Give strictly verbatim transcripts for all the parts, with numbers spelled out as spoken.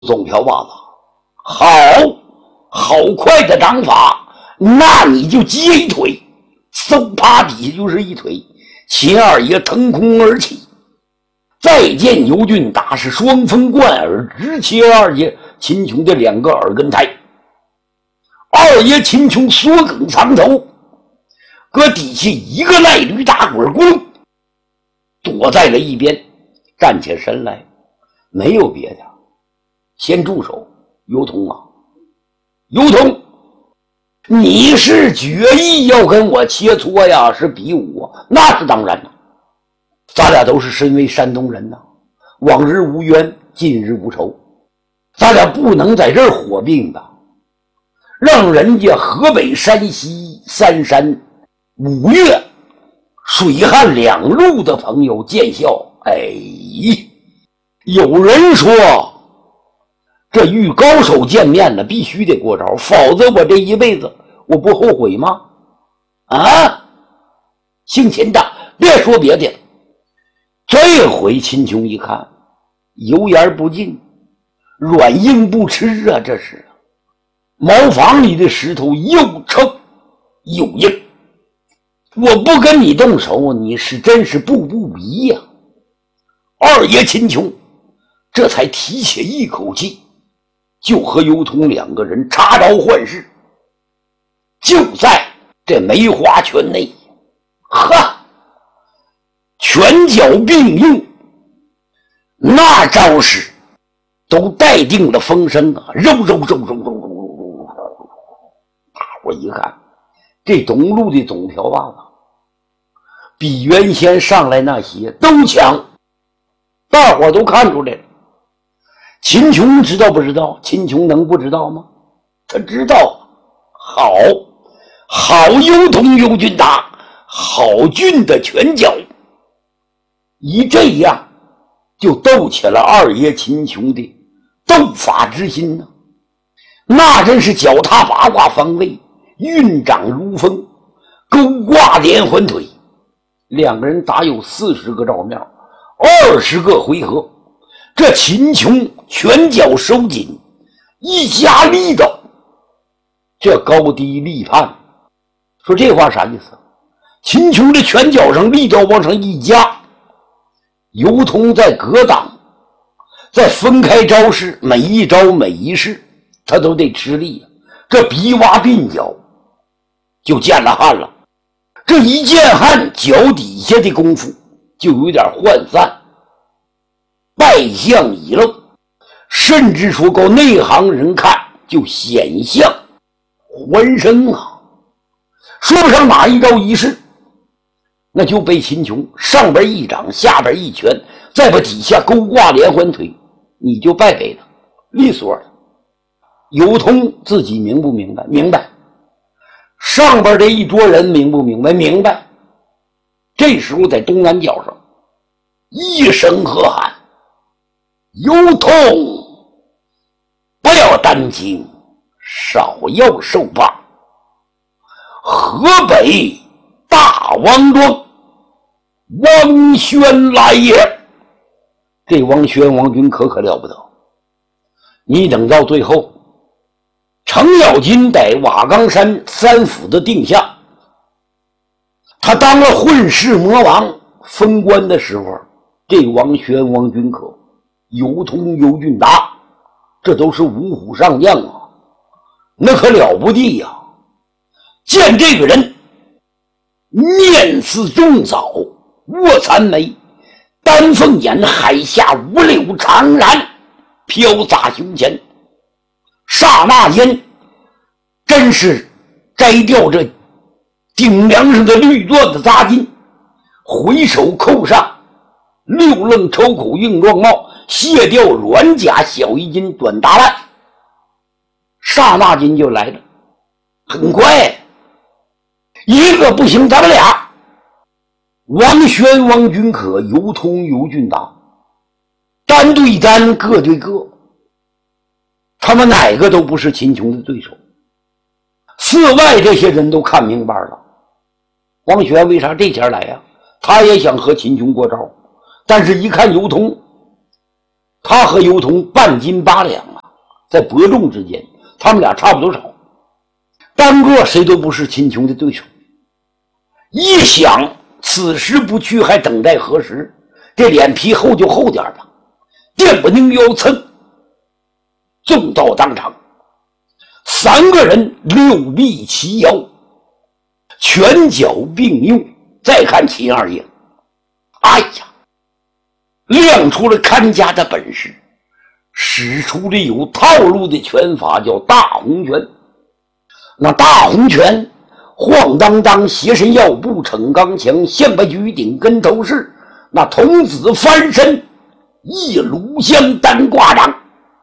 总瓢把子，好好快的掌法，那你就接一腿，嗖啪底下就是一腿，秦二爷腾空而起。再见尤俊达是双峰贯耳，直切二爷秦琼的两个耳根胎。二爷秦琼缩梗藏头，搁底下一个赖驴打滚咕躲在了一边，站起身来，没有别的，先住手。尤通啊，尤通，你是决意要跟我切磋呀，是比武啊？那是当然的，咱俩都是身为山东人呐，往日无冤，近日无仇，咱俩不能在这儿火并的，让人家河北山西三山五岳水旱两路的朋友见笑。哎，有人说这与高手见面了必须得过招，否则我这一辈子我不后悔吗？啊，姓秦的别说别的了。这回秦琼一看，油盐不进，软硬不吃啊，这是茅房里的石头又臭又硬，我不跟你动手，你是真是步步逼呀。二爷秦琼这才提起一口气，就和尤通两个人插招换式，就在这梅花圈内，哈，拳脚并用，那招式都带定了风声啊！肉肉肉肉肉肉肉，大伙一看，这东路的总瓢把子比原先上来那些都强，大伙都看出来了。秦琼知道不知道？秦琼能不知道吗？他知道。好好尤通尤俊达，好俊的拳脚，一这样就斗起了二爷秦琼的斗法之心呢。那真是脚踏八卦方位，运掌如风，勾挂连环腿，两个人打有四十个照面，二十个回合。这秦琼拳脚收紧，一加力道，这高低立判。说这话啥意思？秦琼的拳脚上力道往上一加，尤通在格挡，在分开招式，每一招每一式他都得吃力，这鼻洼鬓角就见了汗了。这一见汗，脚底下的功夫就有点涣散，败相已露，甚至说够内行人看就显像还生啊。说不上哪一招一式，那就被秦琼上边一掌下边一拳，再把底下勾挂连环腿，你就败给了，利索了。尤通自己明不明白？明白。上边这一桌人明不明白？明白。这时候在东南角上一声喝喊：尤通，不要担惊，少要受怕。河北大王庄王轩来也。这王轩王君可可了不得，你等到最后程咬金在瓦岗山三府的定下，他当了混世魔王，封官的时候，这王轩王君可尤通尤俊达，这都是五虎上将啊，那可了不地呀、啊！见这个人面似重枣，卧蚕眉，丹凤眼，海下五柳长髯飘洒胸前，刹那间真是摘掉这顶梁上的绿缎子扎金，回手扣上六愣抽口硬状帽，卸掉软甲小衣襟短大烂，刹那间就来了。很快，一个不行，咱们俩王轩王君可尤通尤俊达单对单，各对各，他们哪个都不是秦琼的对手。寺外这些人都看明白了，王轩为啥这前来呀、啊？他也想和秦琼过招，但是一看尤通他和尤通半斤八两啊，在伯仲之间，他们俩差不多少，单个谁都不是秦琼的对手。一想此时不去还等待何时，这脸皮厚就厚点吧，电不宁腰蹭纵到当场，三个人六臂齐腰，拳脚并用。再看秦二爷，哎呀，亮出了看家的本事，使出了有套路的拳法，叫大红拳。那大红拳晃荡荡，斜身腰部，逞刚强，向背举顶，跟头式，那童子翻身，一炉香单挂掌，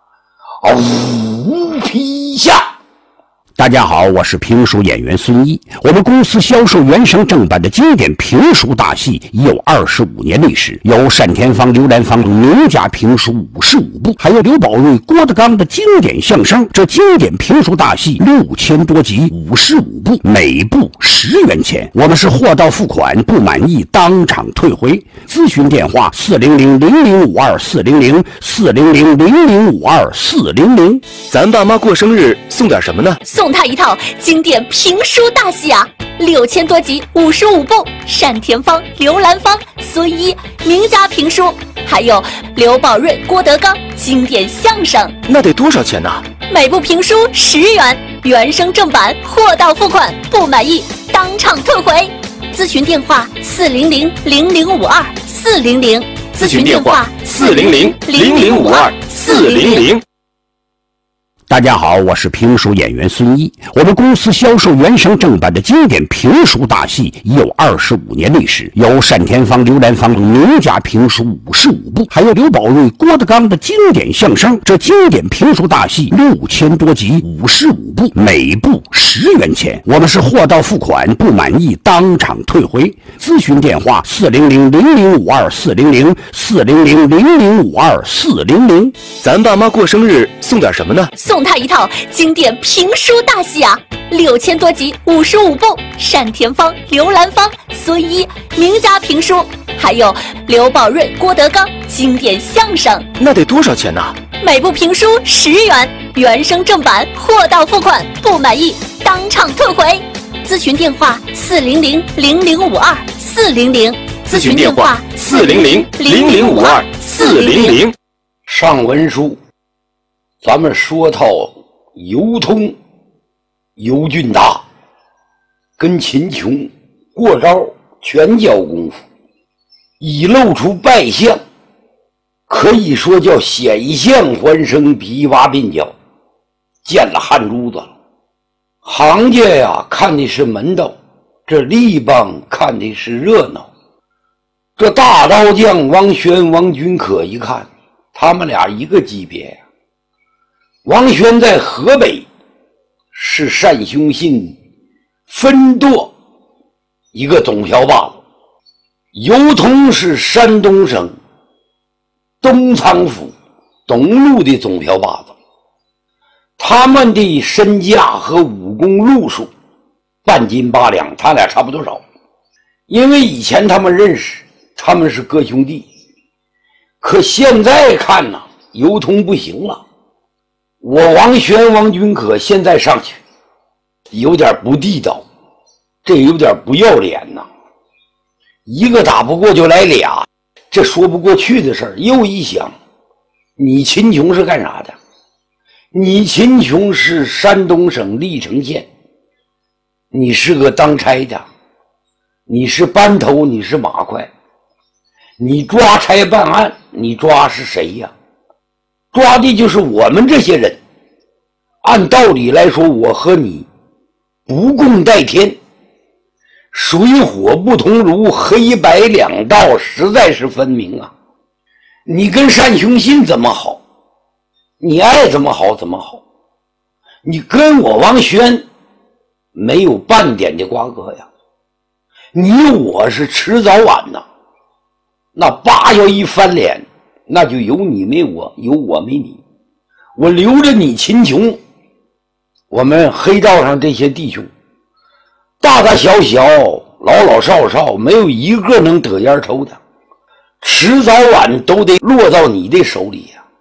五劈下。 大家好，我是评书演员孙一。我们公司销售原声正版的经典评书大戏已有二十五年历史，有单田芳、刘兰芳名家评书五十五部，还有刘宝瑞、郭德纲的经典相声。这经典评书大戏六千多集，五十五部，每部十元钱。我们是货到付款，不满意当场退回。咨询电话：四零零零零五二四零零四零零零零五二四零零。 咱爸妈过生日送点什么呢？ 送他一套经典评书大戏啊，六千多集，五十五部，单田芳、刘兰芳、孙一名家评书，还有刘宝瑞、郭德纲经典相声。 那得多少钱呢？ 每部评书十元，原声正版，货到付款，不满意当场退回。咨询电话：四零零零零五二四零零。 咨询电话：四零零零零五二四零零。 大家好，我是评书演员孙一。我们公司销售原声正版的经典评书大戏已有二十五年历史，有单田芳、刘兰芳名家评书五十五部，还有刘宝瑞、郭德纲的经典相声。这经典评书大戏六千多集，五十五部，每部十元钱。我们是货到付款，不满意当场退回。咨询电话：四零零零零五二四零零四零零零零五二四零零。 咱爸妈过生日送点什么呢？ 送他一套经典评书大戏啊，六千多集，五十五部，单田芳、刘兰芳、孙一名家评书，还有刘宝瑞、郭德纲经典相声。 那得多少钱呢？ 每部评书十元，原声正版，货到付款，不满意当场退回。咨询电话：四零零零零五二四零零。 咨询电话：四零零零零五二四零零。 上文书咱们说到尤通、尤俊达跟秦琼过招拳脚功夫，已露出败相，可以说叫险象环生，琵琶并交，见了汗珠子了。行家呀看的是门道，这吏帮看的是热闹。这大刀匠王宣、王君可一看，他们俩一个级别呀。王宣在河北是单雄信分舵一个总瓢把子，尤通是山东省东仓府东路的总瓢把子。他们的身价和武功路数半斤八两，他俩差不多少。因为以前他们认识，他们是哥兄弟，可现在看呢，尤通不行了。我王宣、王君可现在上去有点不地道，这有点不要脸呐！一个打不过就来俩，这说不过去的事儿。又一想，你秦琼是干啥的？你秦琼是山东省历城县，你是个当差的，你是班头，你是马快，你抓差办案，你抓是谁呀？抓的就是我们这些人。按道理来说，我和你不共戴天，水火不同炉，黑白两道实在是分明啊。你跟单雄信怎么好，你爱怎么好怎么好，你跟我王宣没有半点的瓜葛呀。你我是迟早晚呐，那八要一翻脸，那就有你没我，有我没你。我留着你秦琼，我们黑道上这些弟兄大大小小老老少少没有一个能得烟抽的，迟早晚都得落到你的手里呀、啊。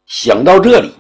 想到这里，